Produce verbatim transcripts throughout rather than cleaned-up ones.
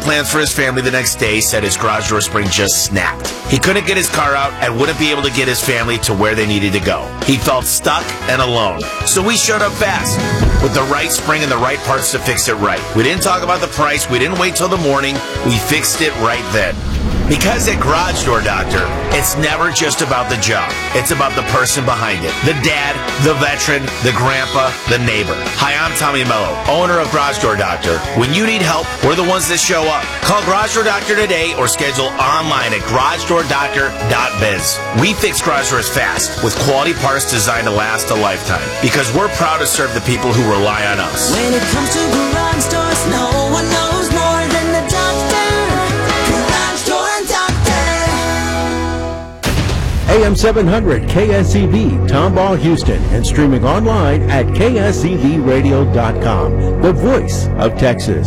plans for his family the next day said his garage door spring just snapped. He couldn't get his car out and wouldn't be able to get his family to where they needed to go. He felt stuck and alone. So we showed up fast with the right spring and the right parts to fix it right. We didn't talk about the price. We didn't wait till the morning. We fixed it right then. Because at Garage Door Doctor, it's never just about the job. It's about the person behind it. The dad, the veteran, the grandpa, the neighbor. Hi, I'm Tommy Mello, owner of Garage Door Doctor. When you need help, we're the ones that show up. Call Garage Door Doctor today or schedule online at garage door doctor dot biz. We fix garage doors fast with quality parts designed to last a lifetime because we're proud to serve the people who rely on us. When it comes to garage doors, no one knows more than the doctor. A M seven hundred K S E V, Tomball, Houston, and streaming online at K S E V radio dot com, the voice of Texas.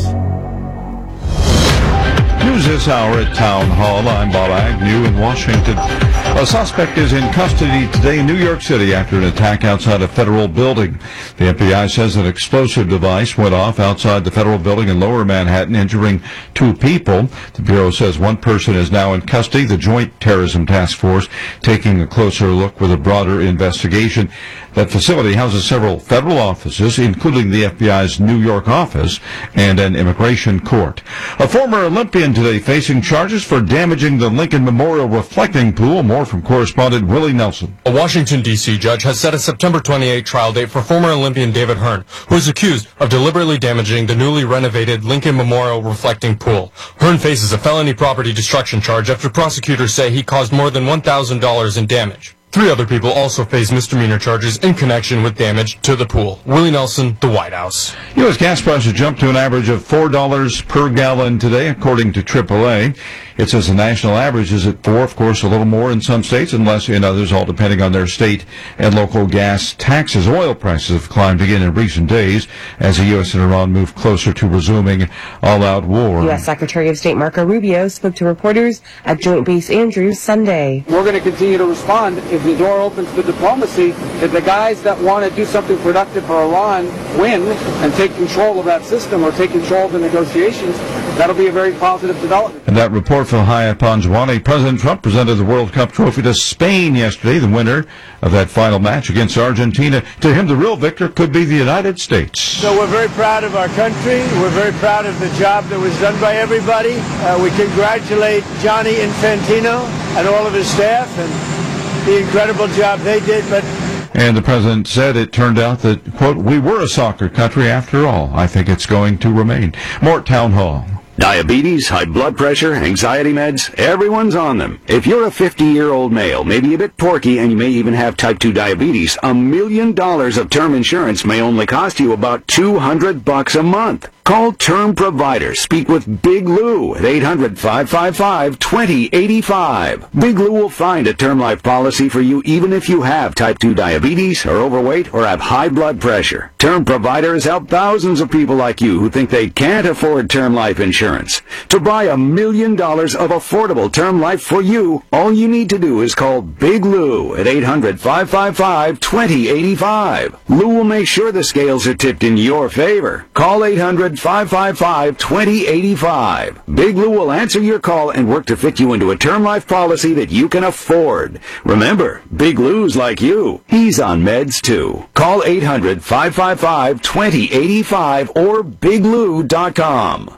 News this hour at Town Hall. I'm Bob Agnew in Washington. A suspect is in custody today in New York City after an attack outside a federal building. The F B I says an explosive device went off outside the federal building in Lower Manhattan, injuring two people. The Bureau says one person is now in custody. The Joint Terrorism Task Force taking a closer look with a broader investigation. That facility houses several federal offices, including the F B I's New York office and an immigration court. A former Olympian today facing charges for damaging the Lincoln Memorial reflecting pool. More from correspondent Willie Nelson. A Washington, D C judge has set a September twenty-eighth trial date for former Olympian David Hearn, who is accused of deliberately damaging the newly renovated Lincoln Memorial reflecting pool. Hearn faces a felony property destruction charge after prosecutors say he caused more than one thousand dollars in damage. Three other people also face misdemeanor charges in connection with damage to the pool. Willie Nelson, the White House. U S gas prices jumped to an average of four dollars per gallon today, according to triple A. It says the national average is at four, of course, a little more in some states and less in others, all depending on their state and local gas taxes. Oil prices have climbed again in recent days as the U S and Iran move closer to resuming all-out war. U S Secretary of State Marco Rubio spoke to reporters at Joint Base Andrews Sunday. We're going to continue to respond if the door opens to diplomacy. If the guys that want to do something productive for Iran win and take control of that system or take control of the negotiations, that'll be a very positive development. And that report from Haya Panjwani. President Trump presented the World Cup trophy to Spain yesterday, the winner of that final match against Argentina. To him, the real victor could be the United States. So we're very proud of our country. We're very proud of the job that was done by everybody. Uh, we congratulate Johnny Infantino and all of his staff and the incredible job they did. But And the president said it turned out that, quote, we were a soccer country after all. I think it's going to remain. More at Town Hall. Diabetes, high blood pressure, anxiety meds, everyone's on them. If you're a fifty-year-old male, maybe a bit porky, and you may even have type two diabetes, a million dollars of term insurance may only cost you about two hundred bucks a month. Call Term Provider. Speak with Big Lou at eight hundred, five five five, two zero eight five. Big Lou will find a term life policy for you even if you have type two diabetes, are overweight, or have high blood pressure. Term Provider has helped thousands of people like you who think they can't afford term life insurance. To buy a million dollars of affordable term life for you, all you need to do is call Big Lou at eight hundred, five five five, two zero eight five. Lou will make sure the scales are tipped in your favor. Call eight hundred, five five five, two zero eight five. Big Lou will answer your call and work to fit you into a term life policy that you can afford. Remember, Big Lou's like you. He's on meds too. Call eight hundred, five five five, two zero eight five or big lou dot com.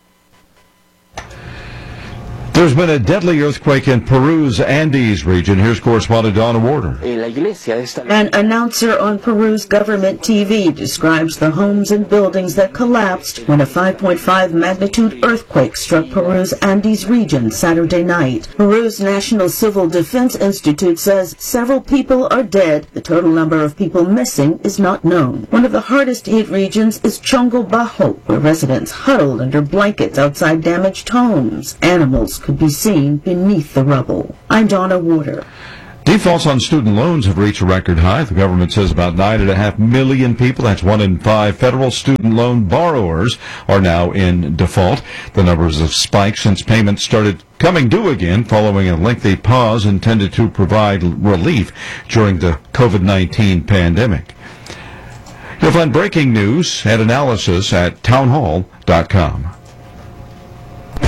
There's been a deadly earthquake in Peru's Andes region. Here's correspondent Donna Warder. An announcer on Peru's government T V describes the homes and buildings that collapsed when a five point five magnitude earthquake struck Peru's Andes region Saturday night. Peru's National Civil Defense Institute says several people are dead. The total number of people missing is not known. One of the hardest hit regions is Chongo Bajo, where residents huddled under blankets outside damaged homes. Animals could be seen beneath the rubble. I'm Donna Warder. Defaults on student loans have reached a record high. The government says about nine and a half million people, that's one in five federal student loan borrowers, are now in default. The numbers have spiked since payments started coming due again following a lengthy pause intended to provide relief during the COVID nineteen pandemic. You'll find breaking news and analysis at town hall dot com.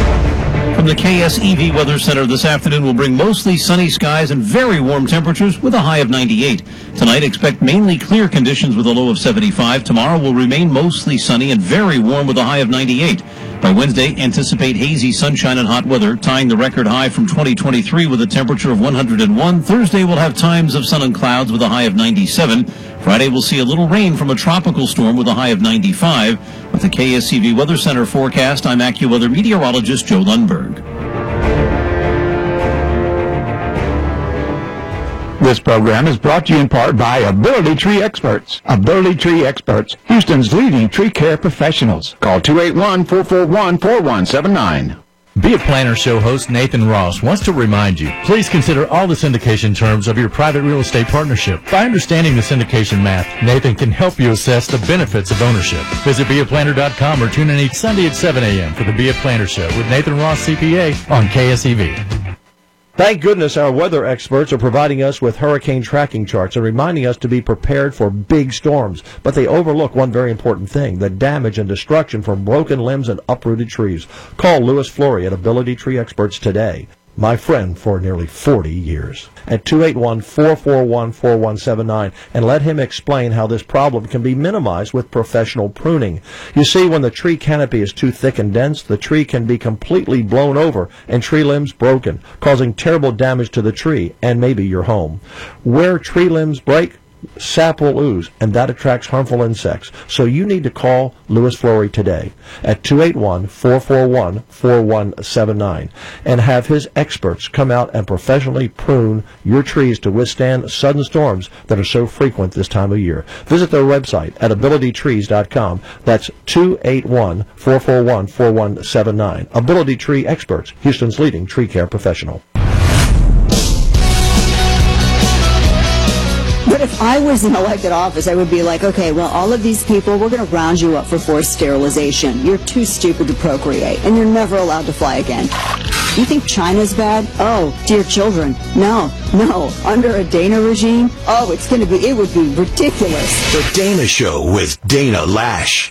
from the K S E V Weather Center this afternoon will bring mostly sunny skies and very warm temperatures with a high of ninety-eight. Tonight, expect mainly clear conditions with a low of seventy-five. Tomorrow will remain mostly sunny and very warm with a high of ninety-eight. By Wednesday, anticipate hazy sunshine and hot weather, tying the record high from twenty twenty-three with a temperature of one hundred one. Thursday will have times of sun and clouds with a high of ninety-seven. Friday will see a little rain from a tropical storm with a high of ninety-five. With the K S E V Weather Center forecast, I'm AccuWeather meteorologist Joe Lundberg. This program is brought to you in part by Ability Tree Experts. Ability Tree Experts, Houston's leading tree care professionals. Call two eight one, four four one, four one seven nine. Be a Planner show host Nathan Ross wants to remind you, please consider all the syndication terms of your private real estate partnership. By understanding the syndication math, Nathan can help you assess the benefits of ownership. Visit be a planner dot com or tune in each Sunday at seven a.m. for the Be a Planner show with Nathan Ross, C P A, on K S E V. Thank goodness our weather experts are providing us with hurricane tracking charts and reminding us to be prepared for big storms. But they overlook one very important thing, the damage and destruction from broken limbs and uprooted trees. Call Louis Flory at Ability Tree Experts today. My friend for nearly forty years. At two eight one, four four one, four one seven nine, and let him explain how this problem can be minimized with professional pruning. You see, when the tree canopy is too thick and dense, the tree can be completely blown over and tree limbs broken, causing terrible damage to the tree and maybe your home. Where tree limbs break, sap will ooze, and that attracts harmful insects. So you need to call Louis Flory today at two eight one, four four one, four one seven nine and have his experts come out and professionally prune your trees to withstand sudden storms that are so frequent this time of year. Visit their website at ability trees dot com. That's two eight one, four four one, four one seven nine. Ability Tree Experts, Houston's leading tree care professional. But if I was in elected office, I would be like, okay, well, all of these people, we're going to round you up for forced sterilization. You're too stupid to procreate, and you're never allowed to fly again. You think China's bad? Oh, dear children. No, no. Under a Dana regime? Oh, it's going to be, it would be ridiculous. The Dana Show with Dana Lash.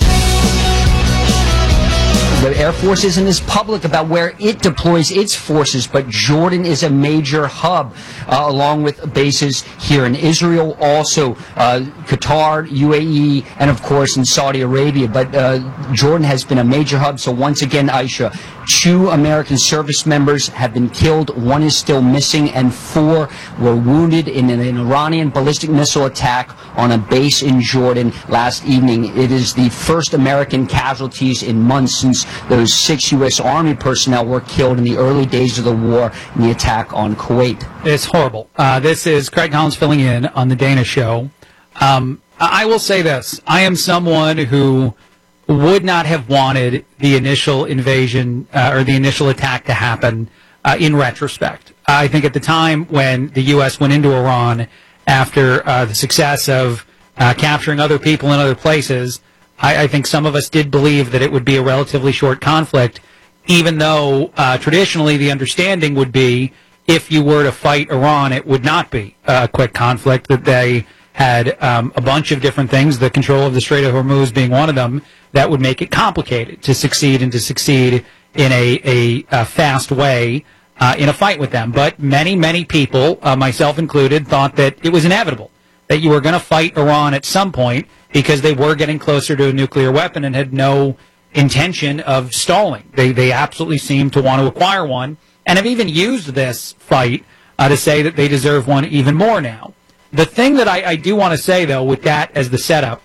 The Air Force isn't as public about where it deploys its forces, but Jordan is a major hub, uh, along with bases here in Israel, also uh, Qatar, U A E, and of course in Saudi Arabia. But uh, Jordan has been a major hub. So once again, Aisha, two American service members have been killed. One is still missing, and four were wounded in an Iranian ballistic missile attack on a base in Jordan last evening. It is the first American casualties in months since those six U S Army personnel were killed in the early days of the war in the attack on Kuwait. It's horrible. Uh, this is Craig Collins filling in on the Dana Show. Um, I will say this. I am someone who would not have wanted the initial invasion uh, or the initial attack to happen uh, in retrospect. I think at the time when the U S went into Iran after uh, the success of uh, capturing other people in other places, I, I think some of us did believe that it would be a relatively short conflict, even though uh, traditionally the understanding would be if you were to fight Iran, it would not be a quick conflict, that they had um, a bunch of different things, the control of the Strait of Hormuz being one of them, that would make it complicated to succeed and to succeed in a, a, a fast way uh, in a fight with them. But many, many people, uh, myself included, thought that it was inevitable, that you were going to fight Iran at some point because they were getting closer to a nuclear weapon and had no intention of stalling. They, they absolutely seemed to want to acquire one and have even used this fight uh, to say that they deserve one even more now. The thing that I, I do want to say, though, with that as the setup,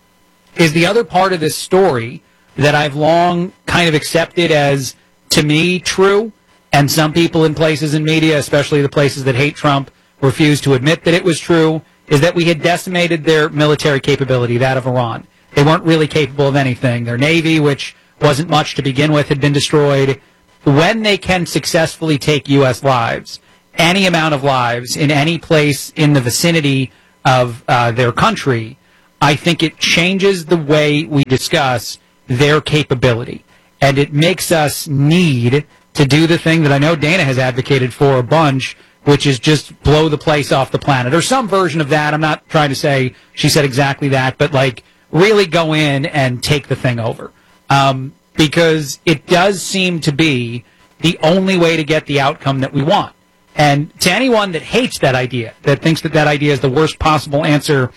is the other part of this story that I've long kind of accepted as, to me, true, and some people in places in media, especially the places that hate Trump, refuse to admit that it was true, is that we had decimated their military capability, that of Iran. They weren't really capable of anything. Their navy, which wasn't much to begin with, had been destroyed. When they can successfully take U S lives, any amount of lives in any place in the vicinity of uh, their country, I think it changes the way we discuss their capability. And it makes us need to do the thing that I know Dana has advocated for a bunch, which is just blow the place off the planet, or some version of that. I'm not trying to say she said exactly that, but like really go in and take the thing over. Um, because it does seem to be the only way to get the outcome that we want. And to anyone that hates that idea, that thinks that that idea is the worst possible answer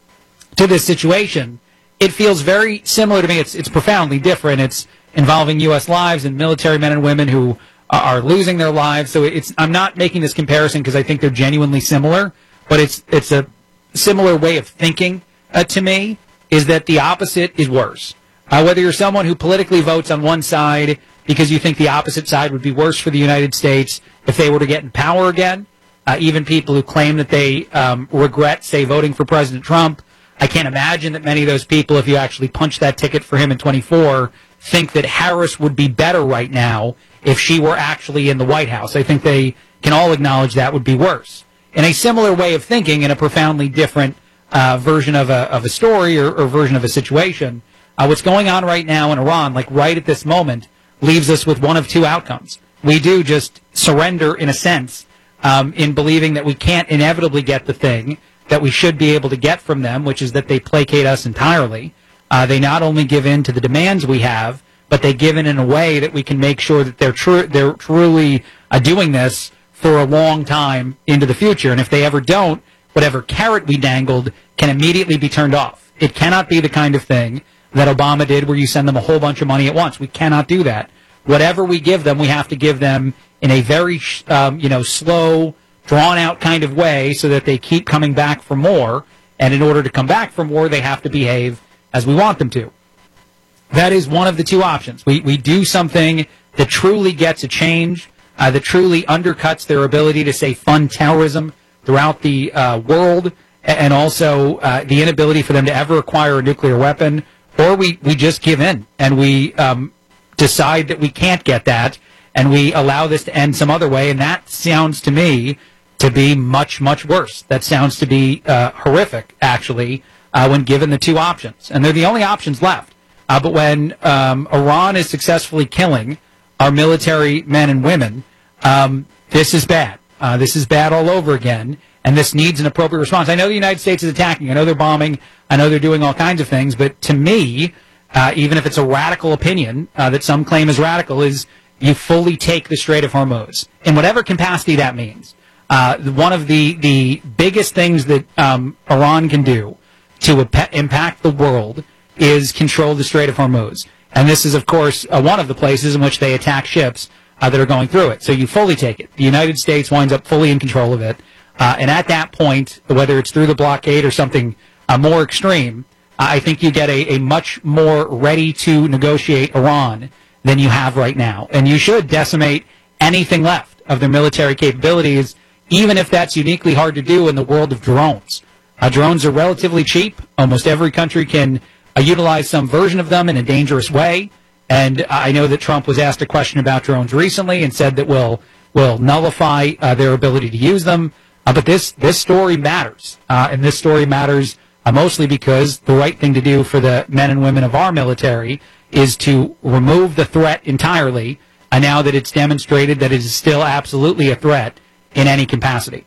to this situation, it feels very similar to me. It's it's profoundly different. It's involving U S lives and military men and women who are losing their lives. So it's I'm not making this comparison because I think they're genuinely similar, but it's it's a similar way of thinking uh, to me, is that the opposite is worse. Uh, whether you're someone who politically votes on one side because you think the opposite side would be worse for the United States if they were to get in power again, uh, even people who claim that they um, regret, say, voting for President Trump, I can't imagine that many of those people, if you actually punch that ticket for him in twenty-four, think that Harris would be better right now if she were actually in the White House. I think they can all acknowledge that would be worse. In a similar way of thinking, in a profoundly different uh, version of a, of a story or, or version of a situation, uh, what's going on right now in Iran, like right at this moment, leaves us with one of two outcomes. We do just surrender, in a sense, um, in believing that we can't inevitably get the thing that we should be able to get from them, which is that they placate us entirely. Uh, they not only give in to the demands we have, but they give in in a way that we can make sure that they're, tru- they're truly uh, doing this for a long time into the future. And if they ever don't, whatever carrot we dangled can immediately be turned off. It cannot be the kind of thing that Obama did where you send them a whole bunch of money at once. We cannot do that. Whatever we give them, we have to give them in a very, um, you know, slow, drawn-out kind of way so that they keep coming back for more. And in order to come back for more, they have to behave as we want them to. That is one of the two options. We we do something that truly gets a change, uh, that truly undercuts their ability to, say, fund terrorism throughout the uh, world, and also uh, the inability for them to ever acquire a nuclear weapon, or we, we just give in and we um, decide that we can't get that, and we allow this to end some other way, and that sounds to me to be much, much worse. That sounds to be uh, horrific, actually, uh, when given the two options. And they're the only options left. Uh, but when um, Iran is successfully killing our military men and women, um, this is bad. Uh, this is bad all over again, and this needs an appropriate response. I know the United States is attacking. I know they're bombing. I know they're doing all kinds of things. But to me, uh, even if it's a radical opinion uh, that some claim is radical, is you fully take the Strait of Hormuz in whatever capacity that means. Uh, one of the, the biggest things that um, Iran can do to ap- impact the world is control the Strait of Hormuz. And this is, of course, uh, one of the places in which they attack ships uh, that are going through it. So you fully take it. The United States winds up fully in control of it. Uh, and at that point, whether it's through the blockade or something uh, more extreme, I think you get a, a much more ready-to-negotiate Iran than you have right now. And you should decimate anything left of their military capabilities, even if that's uniquely hard to do in the world of drones. Uh, drones are relatively cheap. Almost every country can uh, utilize some version of them in a dangerous way. And I know that Trump was asked a question about drones recently and said that we'll, we'll nullify uh, their ability to use them. Uh, but this, this story matters. Uh, and this story matters uh, mostly because the right thing to do for the men and women of our military is to remove the threat entirely, uh, now that it's demonstrated that it is still absolutely a threat in any capacity.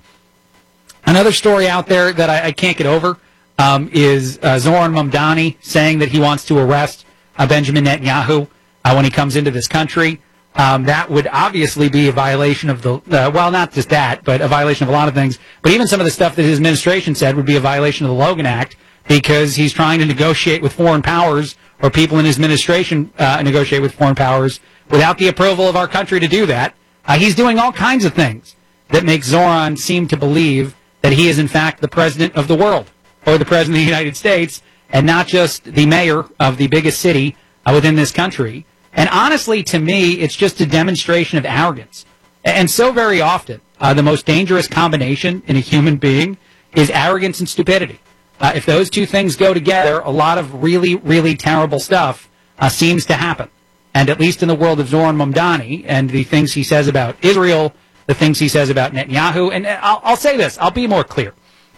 Another story out there that I, I can't get over um, is uh, Zoran Mamdani saying that he wants to arrest uh, Benjamin Netanyahu uh, when he comes into this country. Um, that would obviously be a violation of the, uh, well, not just that, but a violation of a lot of things. But even some of the stuff that his administration said would be a violation of the Logan Act, because he's trying to negotiate with foreign powers, or people in his administration uh, negotiate with foreign powers without the approval of our country to do that. Uh, he's doing all kinds of things that make Zoran seem to believe that he is, in fact, the president of the world, or the president of the United States, and not just the mayor of the biggest city uh, within this country. And honestly, to me, it's just a demonstration of arrogance. And so very often, uh, the most dangerous combination in a human being is arrogance and stupidity. Uh, if those two things go together, a lot of really, really terrible stuff uh, seems to happen. And at least in the world of Zoran Mamdani and the things he says about Israel, the things he says about Netanyahu, and I'll, I'll say this, I'll be more clear.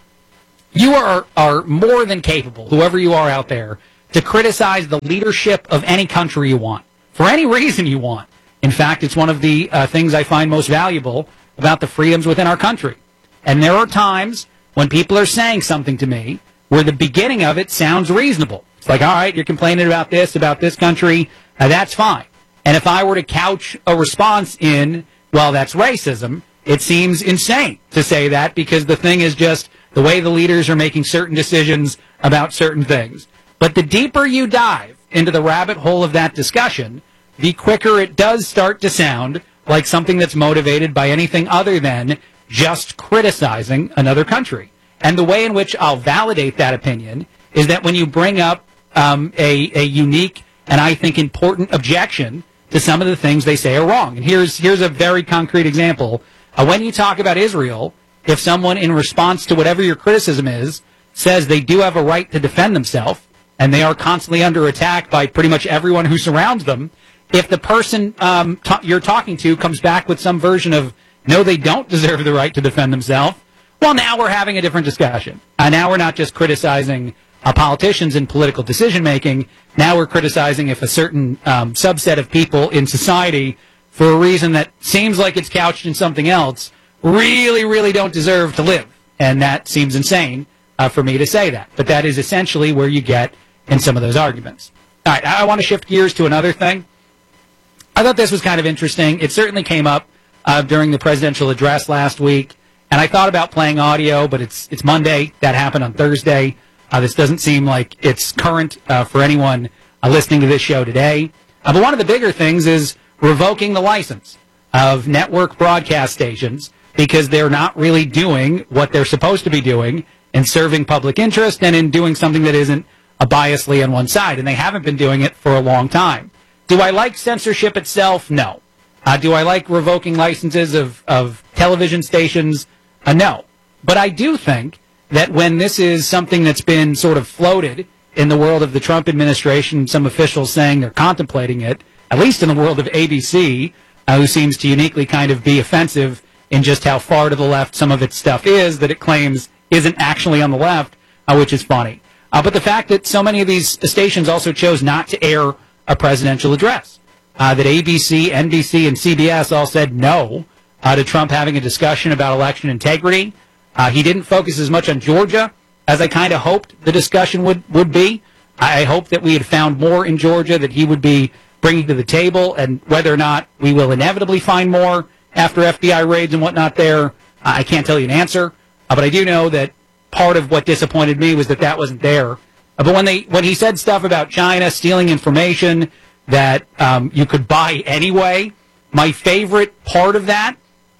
You are, are more than capable, whoever you are out there, to criticize the leadership of any country you want, for any reason you want. In fact, it's one of the uh, things I find most valuable about the freedoms within our country. And there are times when people are saying something to me where the beginning of it sounds reasonable. It's like, all right, you're complaining about this, about this country, uh, that's fine. And if I were to couch a response in, well, that's racism, it seems insane to say that, because the thing is just the way the leaders are making certain decisions about certain things. But the deeper you dive into the rabbit hole of that discussion, the quicker it does start to sound like something that's motivated by anything other than just criticizing another country. And the way in which I'll validate that opinion is that when you bring up um, a, a unique and I think important objection to some of the things they say are wrong. And here's here's a very concrete example. Uh, when you talk about Israel, if someone in response to whatever your criticism is says they do have a right to defend themselves and they are constantly under attack by pretty much everyone who surrounds them, if the person um, ta- you're talking to comes back with some version of, no, they don't deserve the right to defend themselves, well, now we're having a different discussion. Uh, now we're not just criticizing uh, politicians in political decision-making. Now we're criticizing if a certain um, subset of people in society, for a reason that seems like it's couched in something else, really, really don't deserve to live. And that seems insane uh, for me to say that. But that is essentially where you get in some of those arguments. All right, I want to shift gears to another thing. I thought this was kind of interesting. It certainly came up uh, during the presidential address last week. And I thought about playing audio, but it's it's Monday. That happened on Thursday. Uh, this doesn't seem like it's current uh, for anyone uh, listening to this show today. Uh, but one of the bigger things is revoking the license of network broadcast stations because they're not really doing what they're supposed to be doing in serving public interest and in doing something that isn't a biasly on one side. And they haven't been doing it for a long time. Do I like censorship itself? No. Uh, do I like revoking licenses of, of television stations? Uh, no. But I do think that when this is something that's been sort of floated in the world of the Trump administration, some officials saying they're contemplating it, at least in the world of A B C, uh, who seems to uniquely kind of be offensive in just how far to the left some of its stuff is that it claims isn't actually on the left, uh, which is funny. Uh, but the fact that so many of these stations also chose not to air a presidential address, uh, that A B C, N B C, and C B S all said no uh, to Trump having a discussion about election integrity. Uh, he didn't focus as much on Georgia as I kind of hoped the discussion would, would be. I hope that we had found more in Georgia that he would be bringing to the table, and whether or not we will inevitably find more after F B I raids and whatnot there, I can't tell you an answer. Uh, but I do know that part of what disappointed me was that that wasn't there. Uh, but when they when he said stuff about China stealing information that um, you could buy anyway, my favorite part of that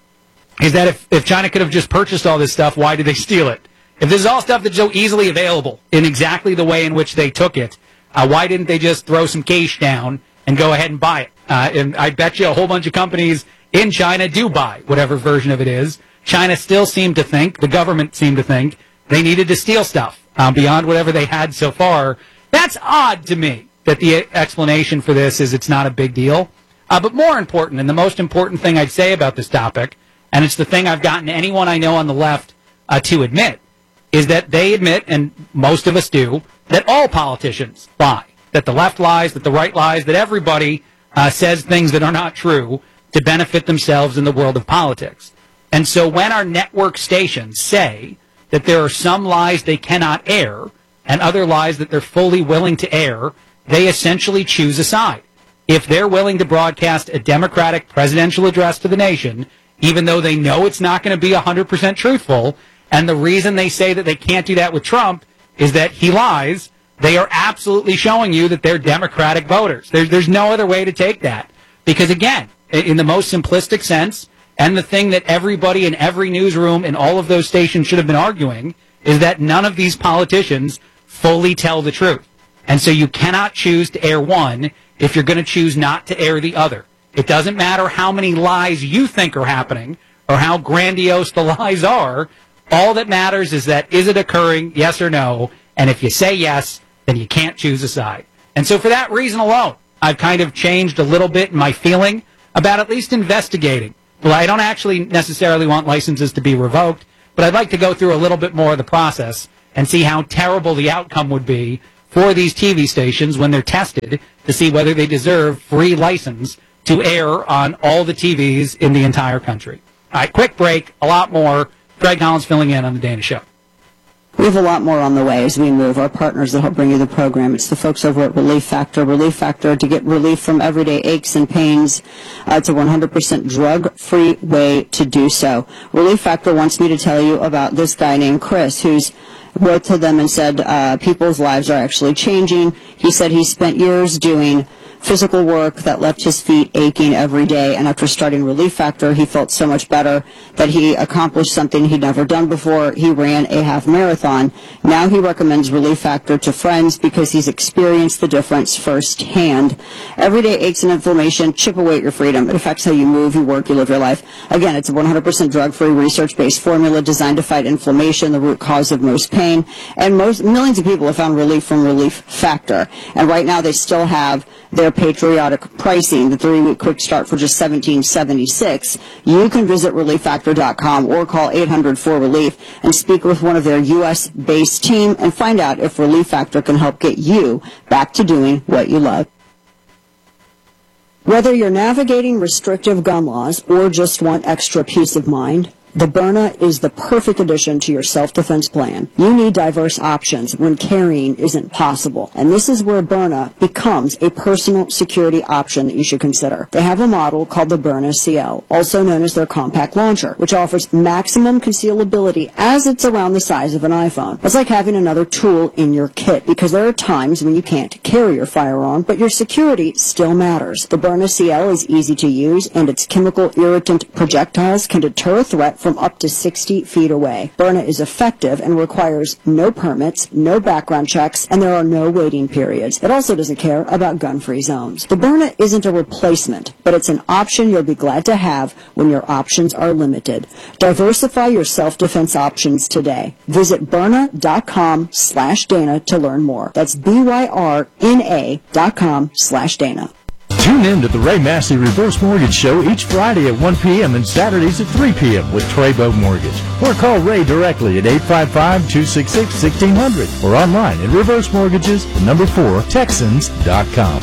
is that if, if China could have just purchased all this stuff, why did they steal it? If this is all stuff that's so easily available in exactly the way in which they took it, uh, why didn't they just throw some cash down and go ahead and buy it? Uh, and I bet you a whole bunch of companies in China do buy whatever version of it is. China still seemed to think, the government seemed to think, they needed to steal stuff uh, beyond whatever they had so far. That's odd to me that the explanation for this is it's not a big deal. Uh, but more important, and the most important thing I'd say about this topic, and it's the thing I've gotten anyone I know on the left uh, to admit, is that they admit, and most of us do, that all politicians lie. That the left lies, that the right lies, that everybody uh, says things that are not true to benefit themselves in the world of politics. And so when our network stations say that there are some lies they cannot air and other lies that they're fully willing to air, they essentially choose a side. If they're willing to broadcast a Democratic presidential address to the nation, even though they know it's not going to be one hundred percent truthful, and the reason they say that they can't do that with Trump is that he lies, they are absolutely showing you that they're Democratic voters. There's, there's no other way to take that. Because again, in the most simplistic sense, and the thing that everybody in every newsroom in all of those stations should have been arguing, is that none of these politicians fully tell the truth. And so you cannot choose to air one if you're going to choose not to air the other. It doesn't matter how many lies you think are happening or how grandiose the lies are. All that matters is that, is it occurring, yes or no? And if you say yes, then you can't choose a side. And so for that reason alone, I've kind of changed a little bit in my feeling about at least investigating. Well, I don't actually necessarily want licenses to be revoked, but I'd like to go through a little bit more of the process and see how terrible the outcome would be for these T V stations when they're tested to see whether they deserve free license to air on all the T Vs in the entire country. All right, quick break, a lot more. Greg Collins filling in on The Dana Show. We have a lot more on the way as we move. Our partners that help bring you the program. It's the folks over at Relief Factor. Relief Factor, to get relief from everyday aches and pains. Uh, it's a one hundred percent drug-free way to do so. Relief Factor wants me to tell you about this guy named Chris, who's wrote to them and said uh, people's lives are actually changing. He said he spent years doing physical work that left his feet aching every day, and after starting Relief Factor, he felt so much better that he accomplished something he'd never done before. He ran a half marathon. Now he recommends Relief Factor to friends because he's experienced the difference firsthand. Everyday aches and inflammation chip away at your freedom. It affects how you move, you work, you live your life. Again, it's a one hundred percent drug-free, research-based formula designed to fight inflammation, the root cause of most pain. And most millions of people have found relief from Relief Factor. And right now they still have their patriotic pricing, the three-week quick start for just seventeen seventy-six. You can visit relief factor dot com or call eight hundred four relief and speak with one of their U S-based team and find out if Relief Factor can help get you back to doing what you love. Whether you're navigating restrictive gun laws or just want extra peace of mind, the Byrna is the perfect addition to your self-defense plan. You need diverse options when carrying isn't possible, and this is where Byrna becomes a personal security option that you should consider. They have a model called the Byrna C L, also known as their compact launcher, which offers maximum concealability as it's around the size of an iPhone. It's like having another tool in your kit, because there are times when you can't carry your firearm, but your security still matters. The Byrna C L is easy to use, and its chemical irritant projectiles can deter a threat from up to sixty feet away. Byrna is effective and requires no permits, no background checks, and there are no waiting periods. It also doesn't care about gun-free zones. The Byrna isn't a replacement, but it's an option you'll be glad to have when your options are limited. Diversify your self-defense options today. Visit Byrna dot com slash Dana to learn more. That's B Y R N A dot com slash Dana. Tune in to the Ray Massey Reverse Mortgage Show each Friday at one p.m. and Saturdays at three p.m. with Treybo Mortgage. Or call Ray directly at eight five five, two six six, one six zero zero or online at reverse mortgages, the number four, texans dot com.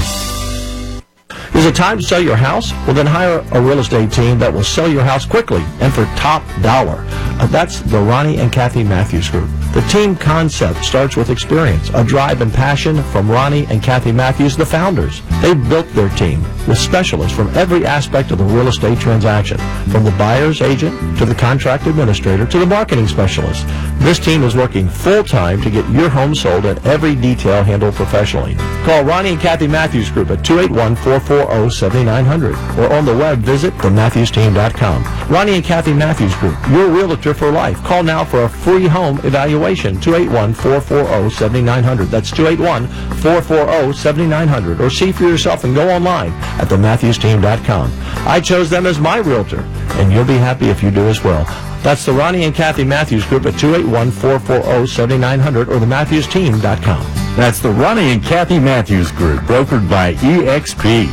Is it time to sell your house? Well, then hire a real estate team that will sell your house quickly and for top dollar. Uh, that's the Ronnie and Kathy Matthews Group. The team concept starts with experience, a drive and passion from Ronnie and Kathy Matthews, the founders. They built their team with specialists from every aspect of the real estate transaction, from the buyer's agent to the contract administrator to the marketing specialist. This team is working full-time to get your home sold and every detail handled professionally. Call Ronnie and Kathy Matthews Group at two eight one, four four zero, seven nine zero zero or on the web visit the matthews team dot com. Ronnie and Kathy Matthews Group, your realtor for life. Call now for a free home evaluation, two eight one, four four zero, seven nine zero zero. That's two eight one, four four zero, seven nine zero zero. Or see for yourself and go online at the matthews team dot com. I chose them as my realtor, and you'll be happy if you do as well. That's the Ronnie and Kathy Matthews Group at two eight one, four four zero, seven nine zero zero or the matthews team dot com. That's the Ronnie and Kathy Matthews Group, brokered by E X P.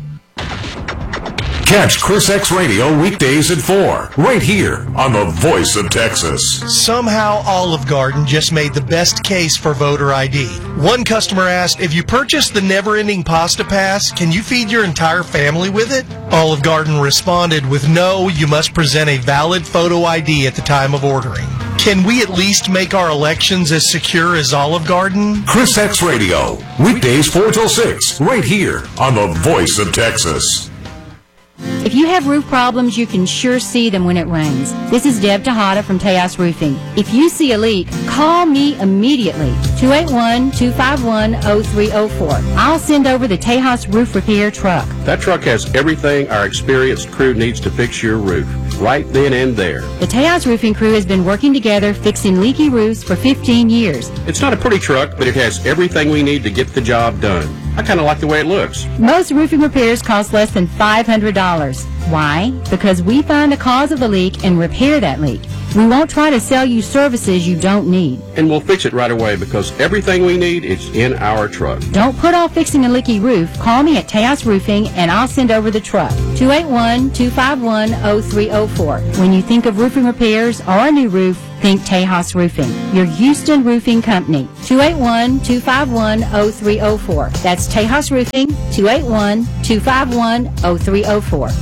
Catch Chris X Radio weekdays at four, right here on the Voice of Texas. Somehow Olive Garden just made the best case for voter I D. One customer asked, if you purchase the never-ending pasta pass, can you feed your entire family with it? Olive Garden responded with, no, you must present a valid photo I D at the time of ordering. Can we at least make our elections as secure as Olive Garden? Chris X Radio, weekdays four till six, right here on the Voice of Texas. If you have roof problems, you can sure see them when it rains. This is Deb Tejada from Tejas Roofing. If you see a leak, call me immediately, two eight one, two five one, zero three zero four. I'll send over the Tejas Roof Repair truck. That truck has everything our experienced crew needs to fix your roof, right then and there. The Tejas Roofing crew has been working together fixing leaky roofs for fifteen years. It's not a pretty truck, but it has everything we need to get the job done. I kind of like the way it looks. Most roofing repairs cost less than five hundred dollars. Why? Because we find the cause of the leak and repair that leak. We won't try to sell you services you don't need. And we'll fix it right away because everything we need is in our truck. Don't put off fixing a leaky roof. Call me at Tejas Roofing and I'll send over the truck. two eight one, two five one, zero three zero four. When you think of roofing repairs or a new roof, think Tejas Roofing, your Houston roofing company. two eight one, two five one, zero three zero four. That's Tejas Roofing, two eight one, two five one, zero three zero four.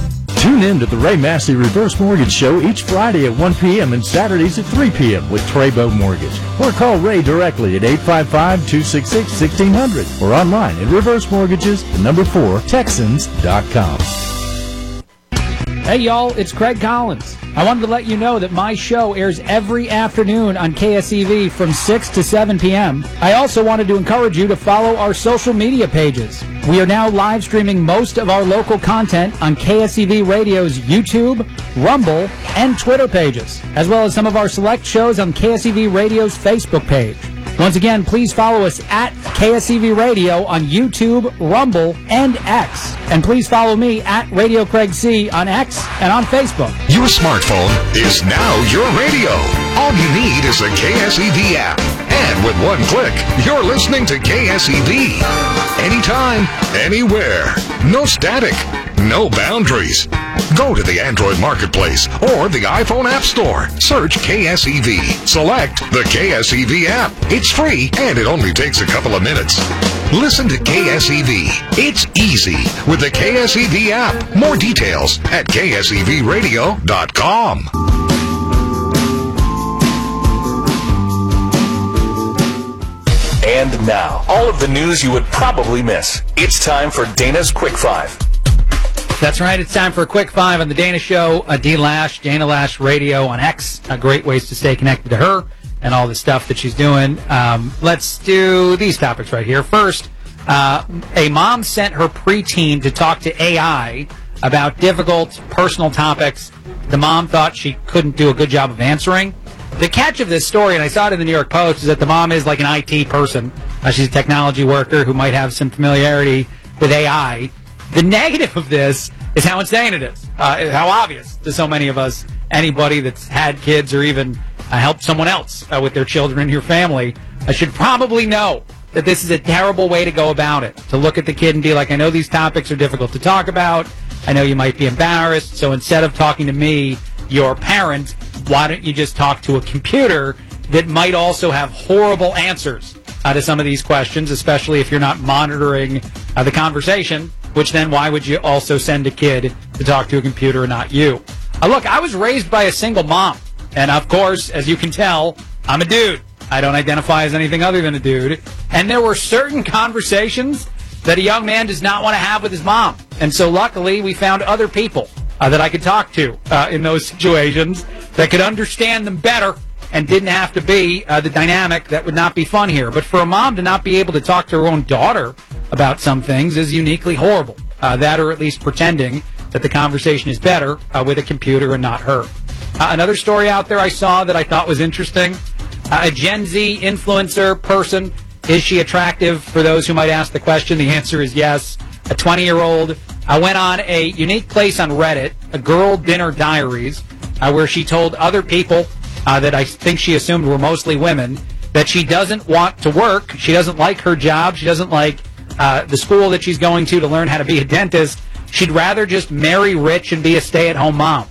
Tune in to the Ray Massey Reverse Mortgage Show each Friday at one p.m. and Saturdays at three p.m. with Treybo Mortgage. Or call Ray directly at eight five five, two six six, one six zero zero or online at reverse mortgages, the number four, texans dot com. Hey, y'all, it's Craig Collins. I wanted to let you know that my show airs every afternoon on K S E V from six to seven p.m. I also wanted to encourage you to follow our social media pages. We are now live streaming most of our local content on K S E V Radio's YouTube, Rumble, and Twitter pages, as well as some of our select shows on K S E V Radio's Facebook page. Once again, please follow us at K S E V Radio on YouTube, Rumble, and X. And please follow me at Radio Craig C on X and on Facebook. Your smartphone is now your radio. All you need is a K S E V app. And with one click, you're listening to K S E V. Anytime, anywhere. No static, no boundaries. Go to the Android Marketplace or the iPhone App Store. Search K S E V. Select the K S E V app. It's free and it only takes a couple of minutes. Listen to K S E V. It's easy with the K S E V app. More details at K S E V radio dot com. And now, all of the news you would probably miss. It's time for Dana's Quick Five. That's right. It's time for a quick five on the Dana Show. Uh, D Lash, Dana Lash Radio on X. Uh, great ways to stay connected to her and all the stuff that she's doing. Um, let's do these topics right here. First, uh, a mom sent her preteen to talk to A I about difficult personal topics the mom thought she couldn't do a good job of answering. The catch of this story, and I saw it in the New York Post, is that the mom is like an I T person. Uh, she's a technology worker who might have some familiarity with A I. The negative of this is how insane it is, uh, how obvious to so many of us. Anybody that's had kids or even uh, helped someone else uh, with their children in your family uh, should probably know that this is a terrible way to go about it, to look at the kid and be like, I know these topics are difficult to talk about. I know you might be embarrassed, so instead of talking to me, your parent, why don't you just talk to a computer that might also have horrible answers uh, to some of these questions, especially if you're not monitoring uh, the conversation, which then why would you also send a kid to talk to a computer and not you? Uh, look, I was raised by a single mom, and of course, as you can tell, I'm a dude. I don't identify as anything other than a dude, and there were certain conversations that a young man does not want to have with his mom, and so luckily we found other people uh, that I could talk to uh, in those situations that could understand them better and didn't have to be uh, the dynamic that would not be fun here. But for a mom to not be able to talk to her own daughter about some things is uniquely horrible. Uh, that or at least pretending that the conversation is better uh, with a computer and not her. Uh, another story out there I saw that I thought was interesting. Uh, a Gen Z influencer person. Is she attractive? For those who might ask the question, the answer is yes. A twenty-year-old uh, went on a unique place on Reddit, a Girl Dinner Diaries, uh, where she told other people uh, that I think she assumed were mostly women that she doesn't want to work. She doesn't like her job. She doesn't like uh, the school that she's going to to learn how to be a dentist. She'd rather just marry rich and be a stay-at-home mom.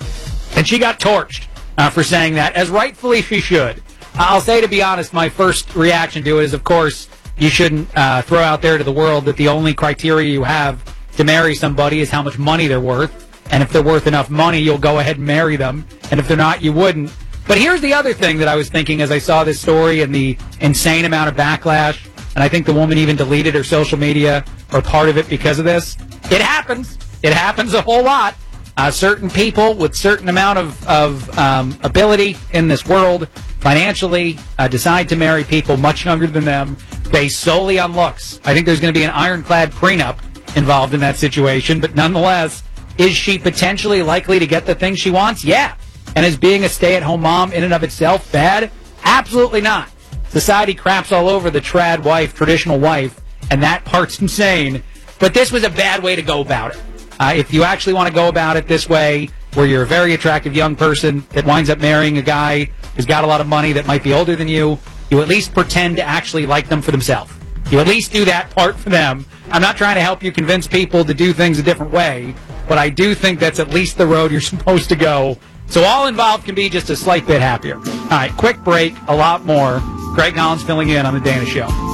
And she got torched uh, for saying that, as rightfully she should. I'll say, to be honest, my first reaction to it is, of course, you shouldn't uh, throw out there to the world that the only criteria you have to marry somebody is how much money they're worth. And if they're worth enough money, you'll go ahead and marry them. And if they're not, you wouldn't. But here's the other thing that I was thinking as I saw this story and the insane amount of backlash. And I think the woman even deleted her social media or part of it because of this. It happens. It happens a whole lot. Uh, certain people with certain amount of, of um, ability in this world financially uh, decide to marry people much younger than them based solely on looks. I think there's going to be an ironclad prenup involved in that situation, but nonetheless, is she potentially likely to get the thing she wants? Yeah. And is being a stay-at-home mom in and of itself bad? Absolutely not. Society craps all over the trad wife, traditional wife, and that part's insane. But this was a bad way to go about it. Uh, if you actually want to go about it this way, where you're a very attractive young person that winds up marrying a guy who's got a lot of money that might be older than you, you at least pretend to actually like them for themselves. You at least do that part for them. I'm not trying to help you convince people to do things a different way, but I do think that's at least the road you're supposed to go. So all involved can be just a slight bit happier. All right, quick break, a lot more. Craig Collins filling in on The Dana Show.